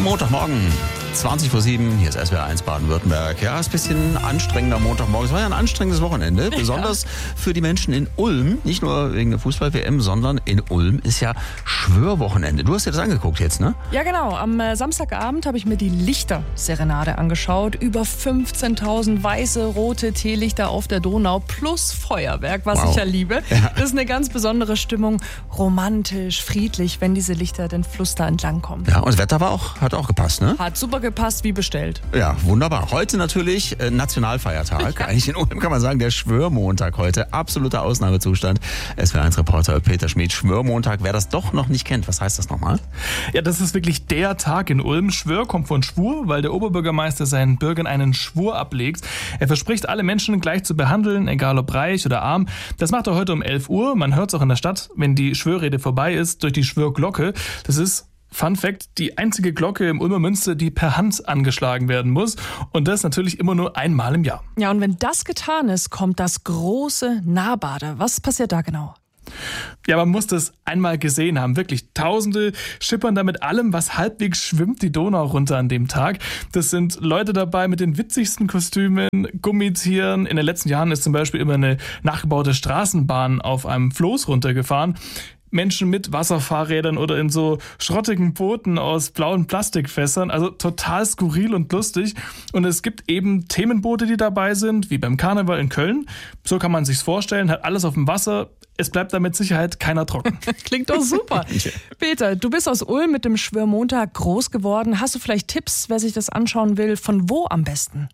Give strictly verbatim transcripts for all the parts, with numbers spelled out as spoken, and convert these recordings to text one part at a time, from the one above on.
Montagmorgen, zwanzig vor sieben, hier ist S W R eins Baden-Württemberg. Ja, ist ein bisschen anstrengender Montagmorgen. Es war ja ein anstrengendes Wochenende, besonders ja. für die Menschen in Ulm. Nicht nur wegen der Fußball-W M, sondern in Ulm ist ja Schwörwochenende. Du hast dir das angeguckt jetzt, ne? Ja, genau. Am äh, Samstagabend habe ich mir die Lichterserenade angeschaut. Über fünfzehntausend weiße, rote Teelichter auf der Donau plus Feuerwerk, was wow. ich ja liebe. Ja. Das ist eine ganz besondere Stimmung. Romantisch, friedlich, wenn diese Lichter den Fluss da entlang kommen. Ja, und das Wetter war auch, hat auch gepasst, ne? Hat super gepasst, wie bestellt. Ja, wunderbar. Heute natürlich äh, Nationalfeiertag. Ja. Eigentlich in Ulm kann man sagen, der Schwörmontag heute. Absoluter Ausnahmezustand. S W R eins Reporter Peter Schmid. Schwörmontag. Wer das doch noch nicht kennt, was heißt das nochmal? Ja, das ist wirklich der Tag in Ulm. Schwör kommt von Schwur, weil der Oberbürgermeister seinen Bürgern einen Schwur ablegt. Er verspricht, alle Menschen gleich zu behandeln, egal ob reich oder arm. Das macht er heute um elf Uhr. Man hört es auch in der Stadt, wenn die Schwörrede vorbei ist, durch die Schwörglocke. Das ist Fun Fact, die einzige Glocke im Ulmer Münster, die per Hand angeschlagen werden muss. Und das natürlich immer nur einmal im Jahr. Ja, und wenn das getan ist, kommt das große Nahbade. Was passiert da genau? Ja, man muss das einmal gesehen haben. Wirklich, Tausende schippern da mit allem, was halbwegs schwimmt, die Donau runter an dem Tag. Das sind Leute dabei mit den witzigsten Kostümen, Gummitieren. In den letzten Jahren ist zum Beispiel immer eine nachgebaute Straßenbahn auf einem Floß runtergefahren. Menschen mit Wasserfahrrädern oder in so schrottigen Booten aus blauen Plastikfässern. Also total skurril und lustig. Und es gibt eben Themenboote, die dabei sind, wie beim Karneval in Köln. So kann man sich's vorstellen, hat alles auf dem Wasser. Es bleibt da mit Sicherheit keiner trocken. Klingt doch super. Peter, du bist aus Ulm mit dem Schwörmontag groß geworden. Hast du vielleicht Tipps, wer sich das anschauen will? Von wo am besten?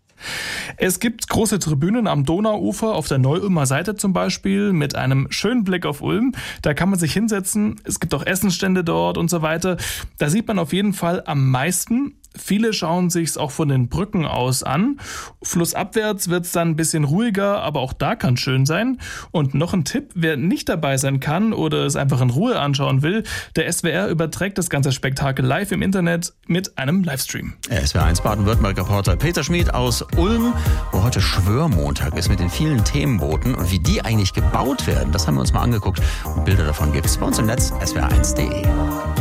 Es gibt große Tribünen am Donauufer, auf der Neu-Ulmer Seite zum Beispiel, mit einem schönen Blick auf Ulm. Da kann man sich hinsetzen. Es gibt auch Essensstände dort und so weiter. Da sieht man auf jeden Fall am meisten. Viele schauen sich's auch von den Brücken aus an. Flussabwärts wird's dann ein bisschen ruhiger, aber auch da kann schön sein. Und noch ein Tipp, wer nicht dabei sein kann oder es einfach in Ruhe anschauen will, der S W R überträgt das ganze Spektakel live im Internet mit einem Livestream. S W R eins Baden-Württemberg-Reporter Peter Schmid aus Ulm, wo heute Schwörmontag ist mit den vielen Themenbooten und wie die eigentlich gebaut werden, das haben wir uns mal angeguckt. Und Bilder davon gibt's bei uns im Netz S W R eins punkt de.